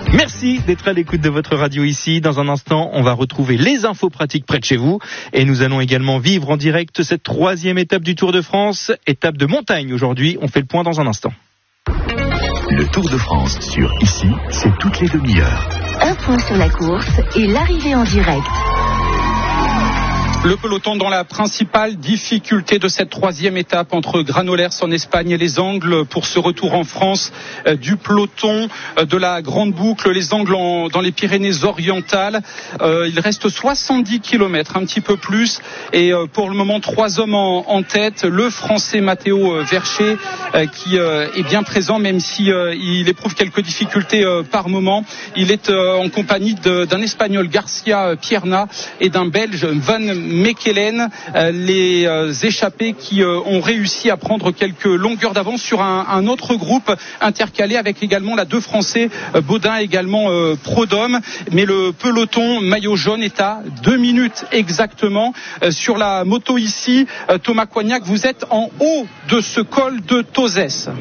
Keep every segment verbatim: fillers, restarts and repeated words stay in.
Merci d'être à l'écoute de votre radio ici. Dans un instant, on va retrouver les infos pratiques près de chez vous. Et nous allons également vivre en direct cette troisième étape du Tour de France. Étape de montagne aujourd'hui. On fait le point dans un instant. Le Tour de France sur Ici, c'est toutes les demi-heures. Un point sur la course et l'arrivée en direct. Le peloton dans la principale difficulté de cette troisième étape entre Granollers en Espagne et les Angles pour ce retour en France euh, du peloton euh, de la Grande Boucle, les Angles en, dans les Pyrénées-Orientales. Euh, il reste soixante-dix kilomètres, un petit peu plus, et euh, pour le moment trois hommes en, en tête. Le Français Matteo Vercher euh, qui euh, est bien présent, même si euh, il éprouve quelques difficultés euh, par moment. Il est euh, en compagnie de, d'un Espagnol Garcia Pierna et d'un Belge Van Mechelen, euh, les euh, échappés qui euh, ont réussi à prendre quelques longueurs d'avance sur un, un autre groupe intercalé avec également la deux Français, euh, Baudin également euh, Prodhomme. Mais le peloton maillot jaune est à deux minutes exactement. Euh, sur la moto ici, euh, Thomas Coignac, vous êtes en haut de ce col de Tozès.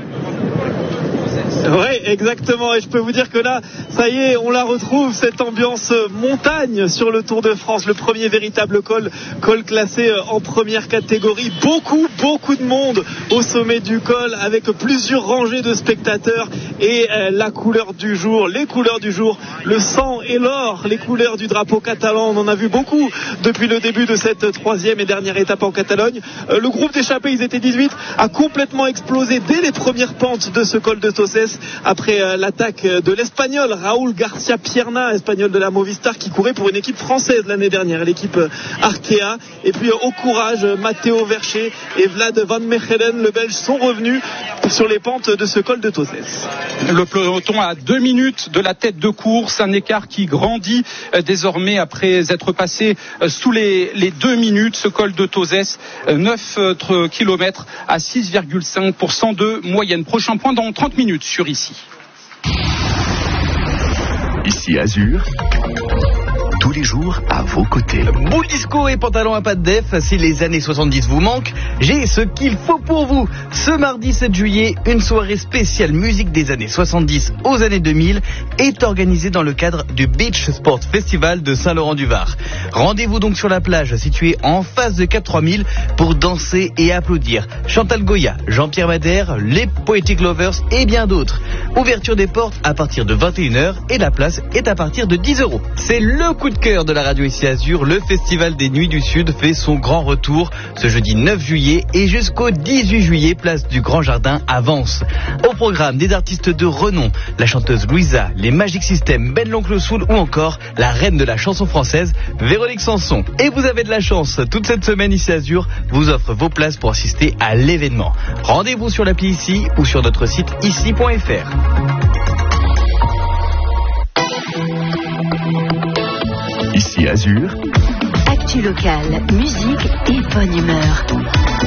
Oui, exactement, et je peux vous dire que là, ça y est, on la retrouve, cette ambiance montagne sur le Tour de France, le premier véritable col, col classé en première catégorie. Beaucoup, beaucoup de monde au sommet du col, avec plusieurs rangées de spectateurs, et euh, la couleur du jour, les couleurs du jour, le sang et l'or, les couleurs du drapeau catalan. On en a vu beaucoup depuis le début de cette troisième et dernière étape en Catalogne. Euh, le groupe d'échappés, ils étaient dix-huit, a complètement explosé dès les premières pentes de ce col de Tozès, après euh, l'attaque de l'Espagnol Raúl Garcia Pierna, Espagnol de la Movistar, qui courait pour une équipe française l'année dernière, l'équipe euh, Arkea. Et puis euh, au courage, euh, Matteo Vercher et Vlad Van Mechelen, le Belge, sont revenus sur les pentes de ce col de Tozès. Le peloton à deux minutes de la tête de course, un écart qui grandit euh, désormais après être passé euh, sous les, les deux minutes. Ce col de Tozès, euh, neuf kilomètres à six virgule cinq pour cent de moyenne. Prochain point dans trente minutes sur Ici. Ici Azur, tous les jours à vos côtés. Boule disco et pantalon à pattes def, si les années soixante-dix vous manquent, j'ai ce qu'il faut pour vous. Ce mardi sept juillet, une soirée spéciale musique des années soixante-dix aux années deux mille est organisée dans le cadre du Beach Sport Festival de Saint-Laurent-du-Var. Rendez-vous donc sur la plage située en face de Cap trois mille pour danser et applaudir Chantal Goya, Jean-Pierre Madère, les Poetic Lovers et bien d'autres. Ouverture des portes à partir de vingt et une heures et la place est à partir de dix euros. C'est le coup de cœur de la radio Ici Azur. Le Festival des Nuits du Sud fait son grand retour ce jeudi neuf juillet et jusqu'au dix-huit juillet, place du Grand Jardin à Vence. Au programme, des artistes de renom, la chanteuse Louisa, les Magic System, Ben l'Oncle Soul ou encore la reine de la chanson française, Véronique Sanson. Et vous avez de la chance, toute cette semaine Ici Azur vous offre vos places pour assister à l'événement. Rendez-vous sur l'appli Ici ou sur notre site ici point f r. Ici Azur. Actu locale, musique et bonne humeur.